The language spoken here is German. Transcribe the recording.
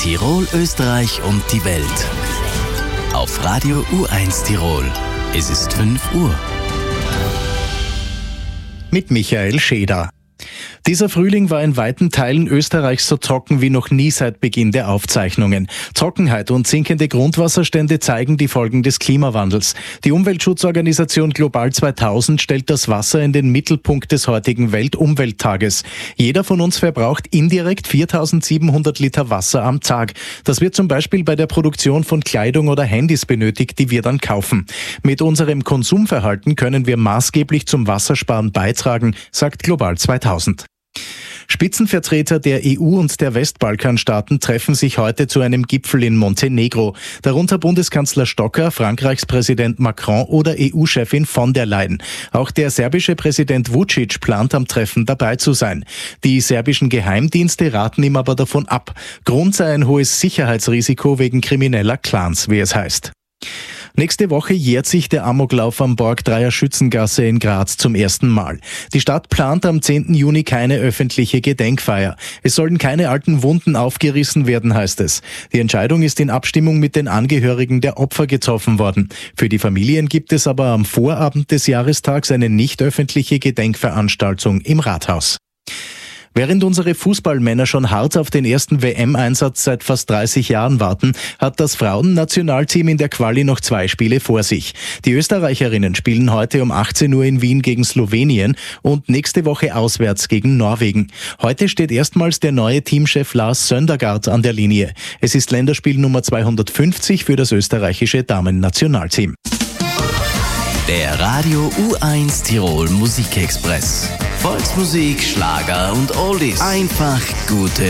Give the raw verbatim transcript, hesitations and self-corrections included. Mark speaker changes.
Speaker 1: Tirol, Österreich und die Welt. Auf Radio U eins Tirol. Es ist fünf Uhr.
Speaker 2: Mit Michael Scheder. Dieser Frühling war in weiten Teilen Österreichs so trocken wie noch nie seit Beginn der Aufzeichnungen. Trockenheit und sinkende Grundwasserstände zeigen die Folgen des Klimawandels. Die Umweltschutzorganisation Global zweitausend stellt das Wasser in den Mittelpunkt des heutigen Weltumwelttages. Jeder von uns verbraucht indirekt viertausendsiebenhundert Liter Wasser am Tag. Das wird zum Beispiel bei der Produktion von Kleidung oder Handys benötigt, die wir dann kaufen. Mit unserem Konsumverhalten können wir maßgeblich zum Wassersparen beitragen, sagt Global zweitausend. Spitzenvertreter der E U und der Westbalkanstaaten treffen sich heute zu einem Gipfel in Montenegro. Darunter Bundeskanzler Stocker, Frankreichs Präsident Macron oder E U-Chefin von der Leyen. Auch der serbische Präsident Vučić plant am Treffen dabei zu sein. Die serbischen Geheimdienste raten ihm aber davon ab. Grund sei ein hohes Sicherheitsrisiko wegen krimineller Clans, wie es heißt. Nächste Woche jährt sich der Amoklauf am Borgdreier Schützengasse in Graz zum ersten Mal. Die Stadt plant am zehnten Juni keine öffentliche Gedenkfeier. Es sollen keine alten Wunden aufgerissen werden, heißt es. Die Entscheidung ist in Abstimmung mit den Angehörigen der Opfer getroffen worden. Für die Familien gibt es aber am Vorabend des Jahrestags eine nicht öffentliche Gedenkveranstaltung im Rathaus. Während unsere Fußballmänner schon hart auf den ersten W M-Einsatz seit fast dreißig Jahren warten, hat das Frauennationalteam in der Quali noch zwei Spiele vor sich. Die Österreicherinnen spielen heute um achtzehn Uhr in Wien gegen Slowenien und nächste Woche auswärts gegen Norwegen. Heute steht erstmals der neue Teamchef Lars Søndergaard an der Linie. Es ist Länderspiel Nummer zweihundertfünfzig für das österreichische Damen-Nationalteam.
Speaker 1: Der Radio U eins Tirol Musikexpress. Volksmusik, Schlager und Oldies. Einfach gute